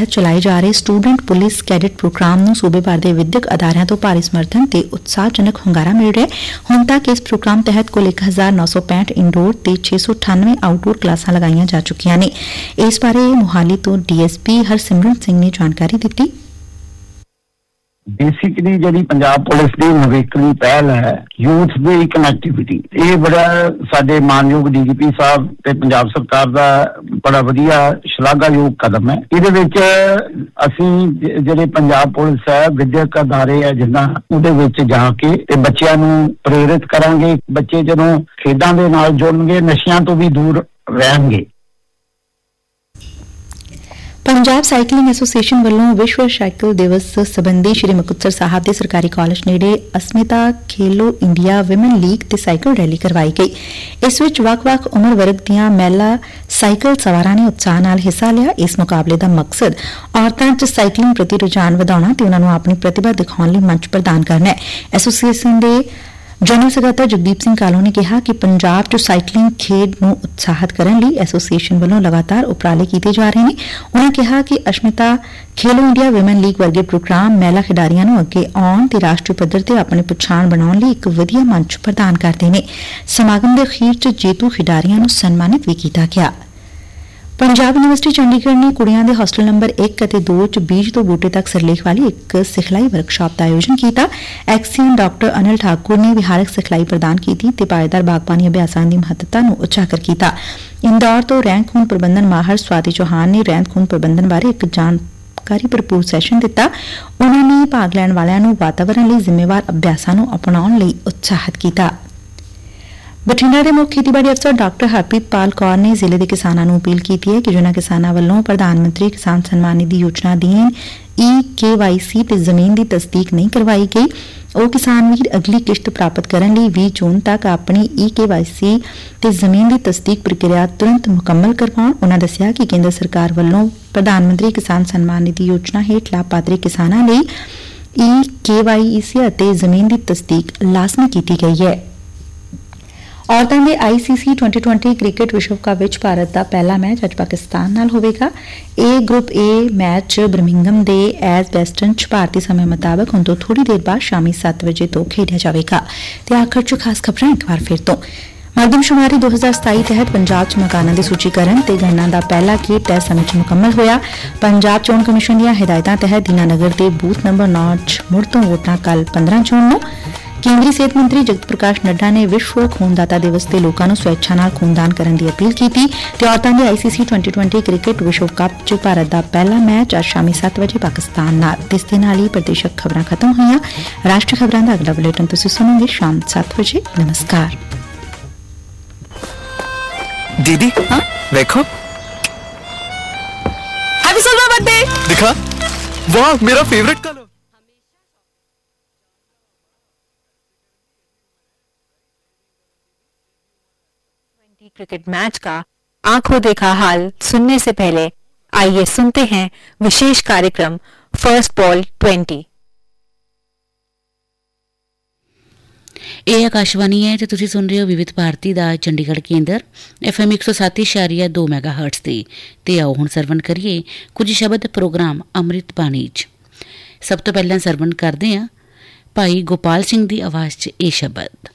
ਤਹਿਤ ਚਲਾਏ ਜਾ ਰਹੇ ਸਟੂਡੈਂਟ ਪੁਲਿਸ ਕੈਡਟ ਪ੍ਰੋਗਰਾਮ ਨੂੰ ਸੂਬੇ ਭਰ ਦੇ ਵਿਦਿਅਕ ਅਦਾਰਿਆਂ ਤੋਂ ਭਾਰੀ ਸਮਰਥਨ ਤੇ ਉਤਸ਼ਾਹਜਨਕ ਹੁੰਗਾਰਾ ਮਿਲ ਰਿਹਾ ਹੈ। ਹੁਣ ਤੱਕ ਇਸ ਪ੍ਰੋਗਰਾਮ ਤਹਿਤ ਕੁੱਲ 1965 ਇੰਡੋਰ ਤੇ 698 ਆਊਟਡੋਰ ਕਲਾਸਾਂ ਲਗਾਈਆਂ ਜਾ ਚੁੱਕੀਆਂ ਨੇ। ਇਸ ਬਾਰੇ ਮੁਹਾਲੀ ਤੋਂ ਡੀਐਸਪੀ ਹਰਸਿਮਰਨ ਸਿੰਘ ਨੇ ਜਾਣਕਾਰੀ ਦਿੱਤੀ। बेसिकली जी पंजाब पुलिस की नवेकली पहल है यूथ की कनैक्टिविटी, ये बड़ा साडे मानयोग DGP साहब ते पंजाब सरकार का बड़ा वधिया शलाघायोग कदम है। इहदे विच असीं जिहड़े पंजाब पुलिस है विद्यक अदारे है जिन्हां उहदे विच जाके ते बच्चिआं नूं प्रेरित करांगे। बच्चे जदों खेडां दे नाल जुड़नगे नशिਆਂ ਤੋਂ भी दूर रहणगे। ਪੰਜਾਬ ਸਾਈਕਲਿੰਗ ਐਸੋਸੀਏਸ਼ਨ ਵੱਲੋਂ ਵਿਸ਼ਵ ਸਾਈਕਲ ਦਿਵਸ ਸਬੰਧੀ ਸ਼੍ਰੀ ਮੁਕਤਸਰ ਸਾਹਿਬ ਦੇ ਸਰਕਾਰੀ ਕਾਲਜ ਨੇੜੇ ਅਸਮਿਤਾ ਖੇਲੋ ਇੰਡੀਆ ਵਿਮਨ ਲੀਗ ਤੇ ਸਾਈਕਲ ਰੈਲੀ ਕਰਵਾਈ ਗਈ। ਇਸ ਵਿੱਚ ਵੱਖ-ਵੱਖ ਉਮਰ ਵਰਗ ਦੀਆਂ ਮਹਿਲਾ ਸਾਈਕਲ ਸਵਾਰਾਂ ਨੇ ਉਤਸ਼ਾਹ ਨਾਲ ਹਿੱਸਾ ਲਿਆ। ਇਸ ਮੁਕਾਬਲੇ ਦਾ ਮਕਸਦ ਔਰਤਾਂ 'ਚ ਸਾਈਕਲਿੰਗ ਪ੍ਰਤੀ ਰੁਝਾਨ ਵਧਾਉਣਾ ਤੇ ਉਨ੍ਹਾਂ ਨੂੰ ਆਪਣੀ ਪ੍ਰਤਿਭਾ ਦਿਖਾਉਣ ਲਈ ਮੰਚ ਪ੍ਰਦਾਨ ਕਰਨਾ ਹੈ। ਐਸੋਸੀਏਸ਼ਨ ਦੇ ਜਨਰਲ ਸਕੱਤਰ ਜਗਦੀਪ ਸਿੰਘ ਕਾਲੋ ਨੇ ਕਿਹਾ ਕਿ ਪੰਜਾਬ 'ਚ ਸਾਈਕਲਿੰਗ ਖੇਡ ਨੂੰ ਉਤਸ਼ਾਹਿਤ ਕਰਨ ਲਈ ਐਸੋਸੀਏਸ਼ਨ ਵੱਲੋਂ ਲਗਾਤਾਰ ਉਪਰਾਲੇ ਕੀਤੇ ਜਾ ਰਹੇ ਨੇ। ਉਨ੍ਹਾਂ ਕਿਹਾ ਕਿ ਅਸ਼ਮਿਤਾ ਖੇਲੋ ਇੰਡੀਆ ਵਿਮਨ ਲੀਗ ਵਰਗੇ ਪ੍ਰੋਗਰਾਮ ਮਹਿਲਾ ਖਿਡਾਰੀਆਂ ਨੂੰ ਅੱਗੇ ਆਉਣ ਤੇ ਰਾਸ਼ਟਰੀ ਪੱਧਰ ਤੇ ਆਪਣੀ ਪਛਾਣ ਬਣਾਉਣ ਲਈ ਇੱਕ ਵਧੀਆ ਮੰਚ ਪ੍ਰਦਾਨ ਕਰਦੇ ਨੇ। ਸਮਾਗਮ ਦੇ ਅਖੀਰ 'ਚ ਜੇਤੂ ਖਿਡਾਰੀਆਂ ਨੂੰ ਸਨਮਾਨਿਤ ਵੀ ਕੀਤਾ ਗਿਆ। ਪੰਜਾਬ ਯੂਨੀਵਰਸਿਟੀ ਚੰਡੀਗੜ੍ਹ ਨੇ ਕੁੜੀਆਂ ਦੇ ਹੋਸਟਲ ਨੰਬਰ 1 ਅਤੇ 2 'ਚ ਬੀਜ ਤੋਂ ਬੂਟੇ ਤੱਕ ਸਿਰਲੇਖ ਵਾਲੀ ਇੱਕ ਸਿਖਲਾਈ ਵਰਕਸ਼ਾਪ ਦਾ ਆਯੋਜਨ ਕੀਤਾ। ਐਕਸੀਅਨ ਡਾਕਟਰ ਅਨਿਲ ਠਾਕੁਰ ਨੇ ਵਿਹਾਰਕ ਸਿਖਲਾਈ ਪ੍ਰਦਾਨ ਕੀਤੀ ਤੇ ਪਾਏਦਾਰ ਬਾਗਬਾਨੀ ਅਭਿਆਸਾਂ ਦੀ ਮਹੱਤਤਾ ਨੂੰ ਉਜਾਗਰ ਕੀਤਾ। ਇੰਦੌਰ ਤੋਂ ਰਹਿੰਦ ਖੂੰਹਦ ਪ੍ਰਬੰਧਨ ਮਾਹਰ ਸਵਾਤੀ ਚੌਹਾਨ ਨੇ ਰਹਿੰਦ ਖੂੰਹਦ ਪ੍ਰਬੰਧਨ ਬਾਰੇ ਇੱਕ ਜਾਣਕਾਰੀ ਭਰਪੂਰ ਸੈਸ਼ਨ ਦਿੱਤਾ। ਉਨ੍ਹਾਂ ਨੇ ਭਾਗ ਲੈਣ ਵਾਲਿਆਂ ਨੂੰ ਵਾਤਾਵਰਣ ਲਈ ਜ਼ਿੰਮੇਵਾਰ ਅਭਿਆਸਾਂ ਨੂੰ ਅਪਣਾਉਣ ਲਈ ਉਤਸ਼ਾਹਿਤ ਕੀਤਾ। ਬਠਿੰਡਾ ਦੇ ਮੁੱਖ ਖੇਤੀਬਾੜੀ ਅਫਸਰ ਡਾਕਟਰ ਹਰਪ੍ਰੀਤ ਪਾਲ ਕੌਰ ਨੇ ਜ਼ਿਲ੍ਹੇ ਦੇ ਕਿਸਾਨਾਂ ਨੂੰ ਅਪੀਲ ਕੀਤੀ ਹੈ ਕਿ ਜਿਨ੍ਹਾਂ ਕਿਸਾਨਾਂ ਵੱਲੋਂ ਪ੍ਰਧਾਨ ਮੰਤਰੀ ਕਿਸਾਨ ਸਨਮਾਨ ਨਿਧੀ ਯੋਜਨਾ ਅਧੀਨ EKYC ਤੇ ਜ਼ਮੀਨ ਦੀ ਤਸਦੀਕ ਨਹੀਂ ਕਰਵਾਈ ਗਈ, ਉਹ ਕਿਸਾਨ ਵੀਰ ਅਗਲੀ ਕਿਸ਼ਤ ਪ੍ਰਾਪਤ ਕਰਨ ਲਈ 20 ਜੂਨ ਤੱਕ ਆਪਣੀ EKYC ਤੇ ਜ਼ਮੀਨ ਦੀ ਤਸਦੀਕ ਪ੍ਰਕਿਰਿਆ ਤੁਰੰਤ ਮੁਕੰਮਲ ਕਰਵਾਉਣ। ਉਨ੍ਹਾਂ ਦੱਸਿਆ ਕਿ ਕੇਂਦਰ ਸਰਕਾਰ ਵੱਲੋਂ ਪ੍ਰਧਾਨ ਮੰਤਰੀ ਕਿਸਾਨ ਸਨਮਾਨ ਨਿਧੀ ਯੋਜਨਾ ਹੇਠ ਲਾਭਪਾਤਰੀ ਕਿਸਾਨਾਂ ਲਈ EKYC ਅਤੇ ਜ਼ਮੀਨ ਦੀ ਤਸਦੀਕ ਲਾਜ਼ਮੀ ਕੀਤੀ ਗਈ ਹੈ। ਔਰਤਾਂ ਦੇ ICC 2020 ਕ੍ਰਿਕਟ ਵਿਸ਼ਵ ਕੱਪ ਵਿੱਚ ਭਾਰਤ ਦਾ ਪਹਿਲਾ ਮੈਚ ਅੱਜ ਪਾਕਿਸਤਾਨ ਨਾਲ ਹੋਵੇਗਾ। ਗਰੁੱਪ A ਮੈਚ ਬਰਮਿੰਘਮ ਦੇ ਐਜ਼ ਵੈਸਟਰਨ 'ਚ ਭਾਰਤੀ ਸਮੇਂ ਮੁਤਾਬਕ ਹੁਣ ਤੋਂ ਥੋੜੀ ਦੇਰ ਬਾਅਦ ਸ਼ਾਮੀ 7 ਵਜੇ ਤੋਂ ਖੇਡਿਆ ਜਾਵੇਗਾ। ਤੇ ਆਖਰ 'ਚ ਖਾਸ ਖਬਰਾਂ ਇੱਕ ਵਾਰ ਫਿਰ ਤੋਂ। ਮਰਦਮਸ਼ੁਮਾਰੀ 2027 ਤਹਿਤ ਪੰਜਾਬ 'ਚ ਮਕਾਨਾਂ ਦੀ ਸੂਚੀਕਰਨ ਤੇ ਗਣਨਾ ਦਾ ਪਹਿਲਾ ਗੇੜ ਤੈਅ ਸਮੇਂ 'ਚ ਮੁਕੰਮਲ ਹੋਇਆ। ਪੰਜਾਬ ਚੋਣ ਕਮਿਸ਼ਨ ਦੀਆਂ ਹਦਾਇਤਾਂ ਤਹਿਤ ਦੀਨਾਨਗਰ ਦੇ ਬੂਥ ਨੰਬਰ 9 'ਚ ਮੁੜ ਤੋਂ ਵੋਟਾਂ ਕੱਲ੍ਹ 15 ਜੂਨ ਨੂੰ। ਕੇਂਦਰੀ ਸਿਹਤ ਮੰਤਰੀ ਜਗਤ ਪ੍ਰਕਾਸ਼ ਨੱਡਾ ਨੇ ਵਿਸ਼ਵ ਖੂਨਦਾਤਾ ਦਿਵਸ ਤੇ ਲੋਕਾਂ ਨੂੰ ਸਵੈਛਾ ਨਾਲ ਖੂਨਦਾਨ ਕਰਨ ਦੀ ਅਪੀਲ ਕੀਤੀ ਤੇ ਔਰਤਾਂ ਦੇ ICC 2020 ਕ੍ਰਿਕਟ ਵਿਸ਼ਵ ਕੱਪ 'ਚ ਭਾਰਤ ਦਾ ਪਹਿਲਾ ਮੈਚ ਅੱਜ ਸ਼ਾਮੀ 7 ਵਜੇ ਪਾਕਿਸਤਾਨ ਨਾਲ। ਇਸ ਦੇ ਨਾਲ ਹੀ ਪ੍ਰਦੇਸ਼ਕ ਖਬਰਾਂ ਖਤਮ ਹੋਈਆਂ। ਰਾਸ਼ਟਰੀ ਖਬਰਾਂ ਦਾ ਅਗਲਾ ਬੁਲੇਟਿਨ ਤੁਸੀਂ ਸੁਣੋਗੇ ਸ਼ਾਮ 7 ਵਜੇ। ਨਮਸਕਾਰ। दीदी हाँ देखो हैप्पी सोलर बर्थडे दिखा। वाह मेरा फेवरेट कलर। क्रिकेट मैच का आंखों देखा हाल सुनने से पहले आइए सुनते हैं विशेष कार्यक्रम फर्स्ट बॉल 20। ਇਹ ਆਕਾਸ਼ਵਾਣੀ ਹੈ ਤੇ ਤੁਸੀਂ ਸੁਣ ਰਹੇ ਹੋ ਵਿਵਿਧ ਭਾਰਤੀ ਦਾ ਚੰਡੀਗੜ੍ਹ ਕੇਂਦਰ FM 107.2 ਮੈਗਾਹਰਟਜ਼ ਤੇ। ਤੇ ਆਓ ਹੁਣ ਸਰਵਣ ਕਰੀਏ ਕੁਝ ਸ਼ਬਦ ਪ੍ਰੋਗਰਾਮ ਅੰਮ੍ਰਿਤ ਬਾਣੀ 'ਚ। ਸਭ ਤੋਂ ਪਹਿਲਾਂ ਸਰਵਣ ਕਰਦੇ ਹਾਂ ਭਾਈ ਗੋਪਾਲ ਸਿੰਘ ਦੀ ਆਵਾਜ਼ 'ਚ ਇਹ ਸ਼ਬਦ।